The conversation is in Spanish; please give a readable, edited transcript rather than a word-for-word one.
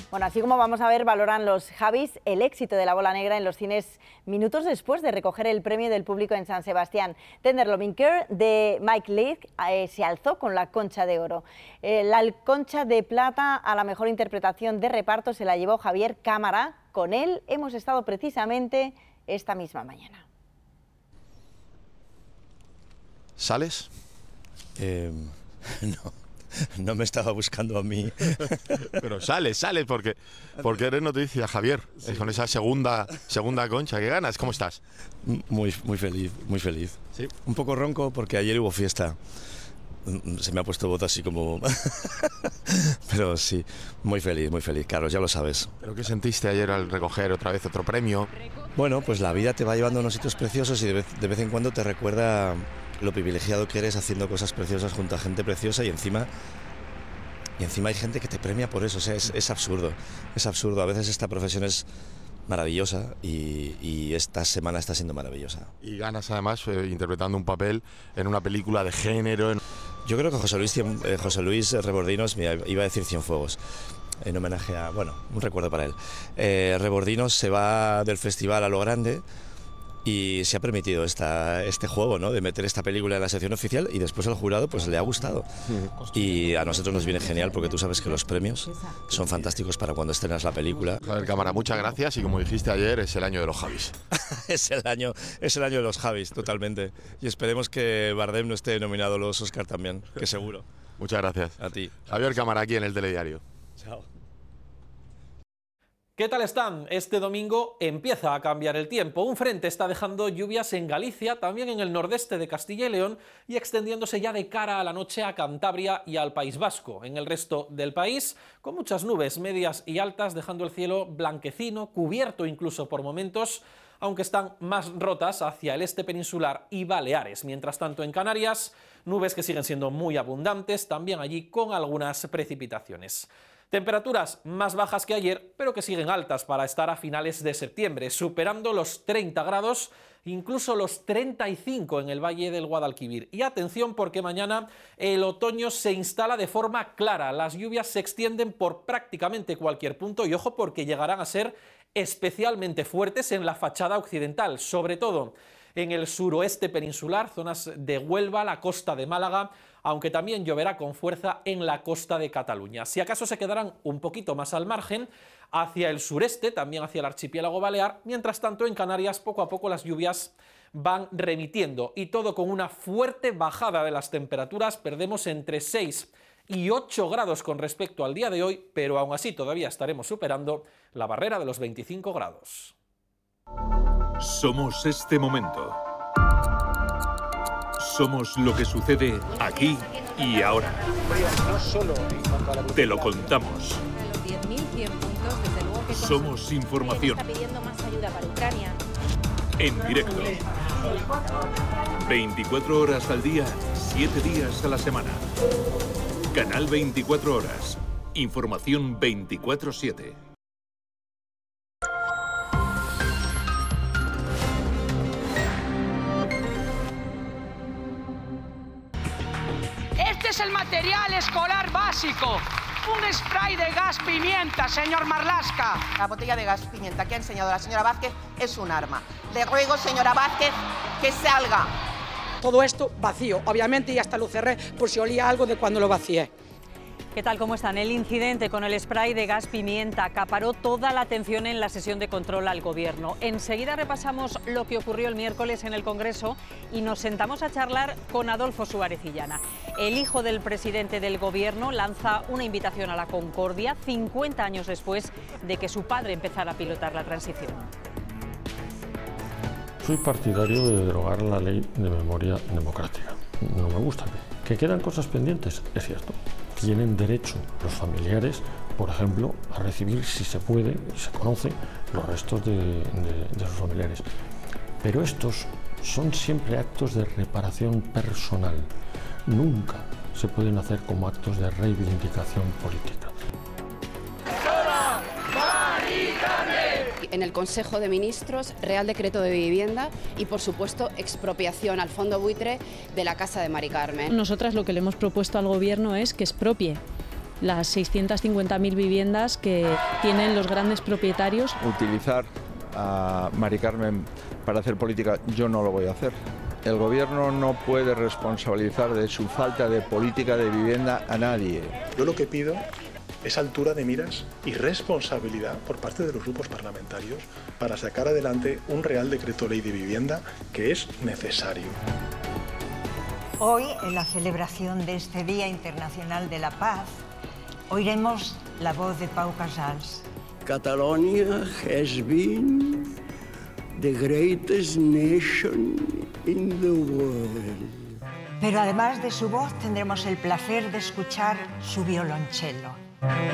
Bueno, así como vamos a ver, valoran los Javis el éxito de La Bola Negra en los cines minutos después de recoger el premio del público en San Sebastián. Tender Loving Care de Mike Leigh se alzó con la Concha de Oro. La Concha de Plata a la mejor interpretación de reparto se la llevó Javier Cámara. Con él hemos estado precisamente esta misma mañana. ¿Sales? No me estaba buscando a mí. Pero sales porque eres noticia, Javier. Sí. Con esa segunda Concha que ganas. ¿Cómo estás? Muy feliz, muy feliz. ¿Sí? Un poco ronco porque ayer hubo fiesta. Se me ha puesto voz así como... Pero sí, muy feliz, Carlos, ya lo sabes. ¿Pero qué sentiste ayer al recoger otra vez otro premio? Bueno, pues la vida te va llevando a unos sitios preciosos y de vez en cuando te recuerda lo privilegiado que eres haciendo cosas preciosas junto a gente preciosa y encima hay gente que te premia por eso. O sea, es absurdo. A veces esta profesión es maravillosa y esta semana está siendo maravillosa. Y ganas además interpretando un papel en una película de género. Yo creo que José Luis Rebordinos, mira, iba a decir Cienfuegos, en homenaje a, bueno, un recuerdo para él. Rebordinos se va del festival a lo grande y se ha permitido este juego, ¿no?, de meter esta película en la sección oficial y después al jurado pues le ha gustado. Y a nosotros nos viene genial porque tú sabes que los premios son fantásticos para cuando estrenas la película. Javier Cámara, muchas gracias y como dijiste ayer, es el año de los Javis. es el año de los Javis, totalmente. Y esperemos que Bardem no esté nominado a los Oscar también, que seguro. Muchas gracias. A ti. Javier Cámara, aquí en el Telediario. Chao. ¿Qué tal están? Este domingo empieza a cambiar el tiempo. Un frente está dejando lluvias en Galicia, también en el nordeste de Castilla y León y extendiéndose ya de cara a la noche a Cantabria y al País Vasco. En el resto del país, con muchas nubes medias y altas, dejando el cielo blanquecino, cubierto incluso por momentos, aunque están más rotas hacia el este peninsular y Baleares. Mientras tanto, en Canarias, nubes que siguen siendo muy abundantes, también allí con algunas precipitaciones. Temperaturas más bajas que ayer, pero que siguen altas para estar a finales de septiembre, superando los 30 grados, incluso los 35 en el Valle del Guadalquivir. Y atención porque mañana el otoño se instala de forma clara, las lluvias se extienden por prácticamente cualquier punto y ojo porque llegarán a ser especialmente fuertes en la fachada occidental, sobre todo en el suroeste peninsular, zonas de Huelva, la costa de Málaga, aunque también lloverá con fuerza en la costa de Cataluña. Si acaso se quedarán un poquito más al margen, hacia el sureste, también hacia el archipiélago balear. Mientras tanto, en Canarias, poco a poco las lluvias van remitiendo y todo con una fuerte bajada de las temperaturas. Perdemos entre 6 y 8 grados con respecto al día de hoy, pero aún así todavía estaremos superando la barrera de los 25 grados. Somos este momento. Somos lo que sucede aquí y ahora. Te lo contamos. Somos información. En directo. 24 horas al día, 7 días a la semana. Canal 24 horas. Información 24/7. Este es el material escolar básico. Un spray de gas pimienta, señor Marlaska. La botella de gas pimienta que ha enseñado la señora Vázquez es un arma. Le ruego, señora Vázquez, que salga. Todo esto vacío, obviamente, y hasta lo cerré por si olía algo de cuando lo vacié. ¿Qué tal? ¿Cómo están? El incidente con el spray de gas pimienta acaparó toda la atención en la sesión de control al Gobierno. Enseguida repasamos lo que ocurrió el miércoles en el Congreso y nos sentamos a charlar con Adolfo Suárez Illana. El hijo del presidente del Gobierno lanza una invitación a la concordia 50 años después de que su padre empezara a pilotar la transición. Soy partidario de derogar la ley de memoria democrática. No me gusta. ¿Que quedan cosas pendientes? Es cierto. Tienen derecho los familiares, por ejemplo, a recibir, si se puede y se conoce, los restos de sus familiares. Pero estos son siempre actos de reparación personal. Nunca se pueden hacer como actos de reivindicación política. En el Consejo de Ministros, Real Decreto de Vivienda y, por supuesto, expropiación al fondo buitre de la casa de Mari Carmen. Nosotras lo que le hemos propuesto al Gobierno es que expropie las 650.000 viviendas que tienen los grandes propietarios. Utilizar a Mari Carmen para hacer política, yo no lo voy a hacer. El gobierno no puede responsabilizar de su falta de política de vivienda a nadie. Yo lo que pido es altura de miras y responsabilidad por parte de los grupos parlamentarios para sacar adelante un Real Decreto Ley de Vivienda que es necesario. Hoy, en la celebración de este Día Internacional de la Paz, oiremos la voz de Pau Casals. Catalonia has been the greatest nation in the world. Pero además de su voz, tendremos el placer de escuchar su violonchelo.